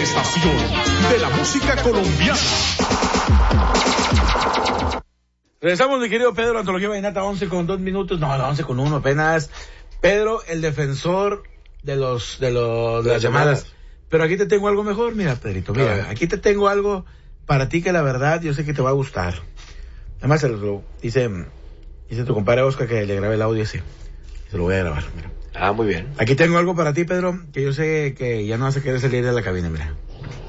estación de la música colombiana. Regresamos, mi querido Pedro, Antología Vallenata, 11 con 2 minutos, no, 11 con 1 apenas. Pedro, el defensor de las llamadas. Pero aquí te tengo algo mejor, mira, Pedrito, mira, aquí te tengo algo para ti que la verdad yo sé que te va a gustar. Además, dice tu compadre Oscar que le grabe el audio ese. Se lo voy a grabar, mira. Ah, muy bien. Aquí tengo algo para ti, Pedro, que yo sé que ya no vas a querer salir de la cabina, mira.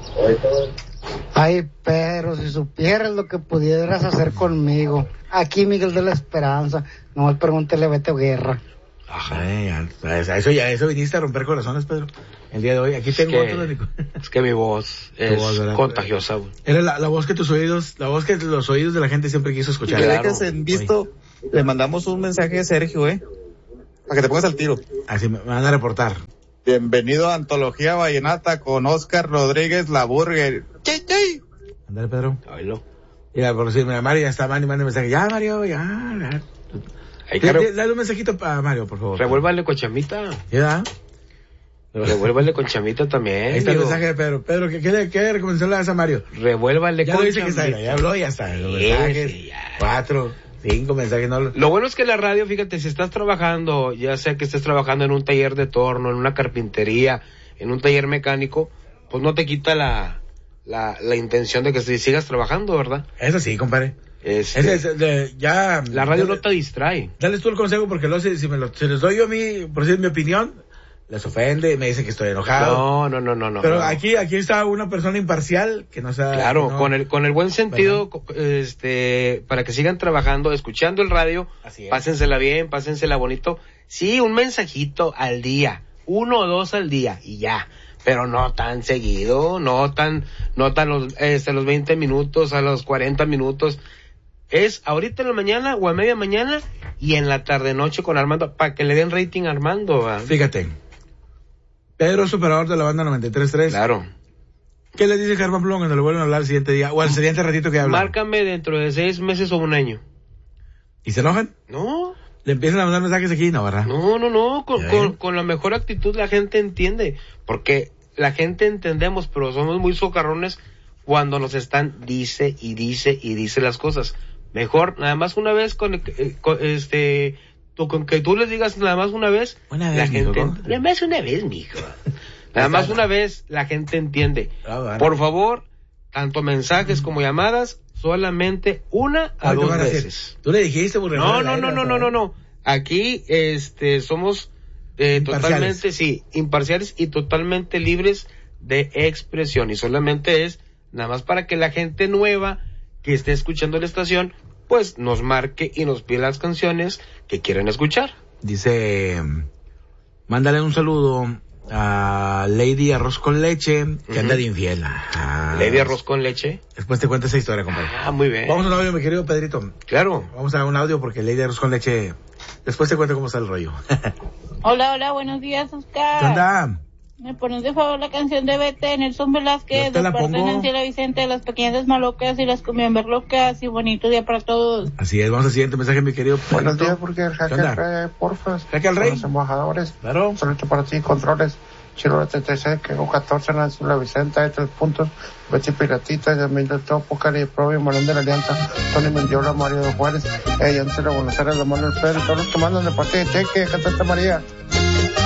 Ay, Pedro, si supieras lo que pudieras hacer conmigo. Aquí Miguel de la Esperanza. Nomás pregúntele a Beto Guerra. Ajá, eso viniste a romper corazones, Pedro. El día de hoy, aquí tengo otro de Es que mi voz es contagiosa, güey. Era la voz que los oídos de la gente siempre quiso escuchar. Y que dejes en visto, le mandamos un mensaje a Sergio, para que te pongas al tiro. Así me van a reportar. Bienvenido a Antología Vallenata con Oscar Rodríguez La Burger. ¡Chay! Ándale, Pedro. Oílo. Mira, por decir, mira, Mario ya está, manda mensaje. Ya, Mario, ya. Dale un mensajito para Mario, por favor. Revuélvale con chamita. ¿Ya? Revuélvale con chamita también. Ahí está el mensaje de Pedro. Pedro, ¿qué recomendación le das a Mario? Revuélvale con chamita. Ya lo dice que está, ya habló y ya está. Los mensajes, 4, 5 mensajes. No. Lo bueno es que la radio, fíjate, si estás trabajando, ya sea que estés trabajando en un taller de torno, en una carpintería, en un taller mecánico, pues no te quita la intención de que sigas trabajando, ¿verdad? Eso sí, compadre. Ya la radio no te distrae. Dale tú el consejo porque si les doy yo por decir mi opinión, les ofende, me dice que estoy enojado. No. Pero aquí está una persona imparcial que no sabe. Claro, con el buen sentido, para que sigan trabajando, escuchando el radio, pásensela bien, pásensela bonito. Sí, un mensajito al día, 1 o 2 al día y ya. Pero no tan seguido, no tan los 20 minutos, a los 40 minutos. Es ahorita en la mañana o a media mañana y en la tarde noche con Armando, para que le den rating a Armando, ¿verdad? Fíjate. Pedro es operador de la banda 93.3. Claro. ¿Qué le dice Germán Plum cuando le vuelven a hablar el siguiente día? O al siguiente ratito que hablan. Márcame dentro de 6 meses o 1 año. ¿Y se enojan? No. ¿Le empiezan a mandar mensajes aquí? No, ¿verdad? No. Con la mejor actitud la gente entiende. Porque la gente entendemos, pero somos muy socarrones cuando nos están dice las cosas. Mejor, nada más una vez con que tú les digas nada más una vez, la gente, nada más una vez, mijo. Nada más una vez la gente entiende. Por favor, tanto mensajes como llamadas, solamente 1 a 2 veces. Tú le dijiste, burro. No. Aquí, somos totalmente, imparciales y totalmente libres de expresión. Y solamente es nada más para que la gente nueva que esté escuchando la estación, pues nos marque y nos pida las canciones que quieran escuchar. Dice, mándale un saludo a Lady Arroz con Leche, que anda de infiel. Lady Arroz con Leche. Después te cuento esa historia, compadre. Muy bien. Vamos a un audio, mi querido Pedrito. Claro. Vamos a un audio porque Lady Arroz con Leche, después te cuento cómo está el rollo. Hola, buenos días, Oscar. ¿Qué onda? ¿Me pones de favor la canción de Vete, Nelson Velázquez, de parte de Nancy La Vicente, las pequeñas malocas y las cumbiamber locas, y bonito día para todos? Así es, vamos al siguiente mensaje, mi querido Pedrito. Buenos días, porque Jaque el Rey, porfa. Jaque el Rey. Los embajadores. Claro. Solito para ti, controles. Chilo 86, que con 14, Nancy La Vicente, hay 3 puntos. Betty Piratita, Yamil del Topo, Cari Provi, Morón de la Alianza, Tony Mendiola, Mario de Juárez, Yancy de Buenos Aires, de Manuel Pedro, y todos los que mandan de parte de Cheque, Catata María.